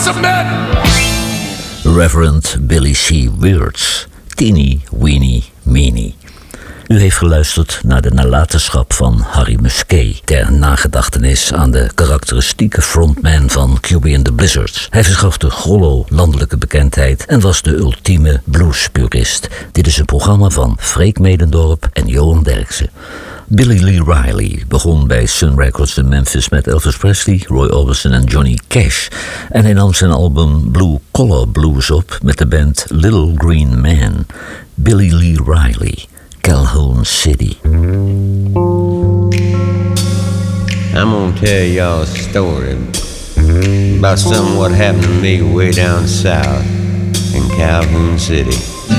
of men. Reverend Billy C. Weirds, Teeny Weeny Meeny. U heeft geluisterd naar de nalatenschap van Harry Musquet ter nagedachtenis aan de karakteristieke frontman van QB and the Blizzards. Hij verschafte Grollo landelijke bekendheid en was de ultieme bluespurist. Dit is een programma van Freek Medendorp en Johan Derksen. Billy Lee Riley begon bij Sun Records in Memphis met Elvis Presley, Roy Orbison en Johnny Cash. En hij nam zijn album Blue Collar Blues op met de band Little Green Man. Billy Lee Riley, Calhoun City. I'm gonna tell y'all a story about something what happened to me way down south in Calhoun City.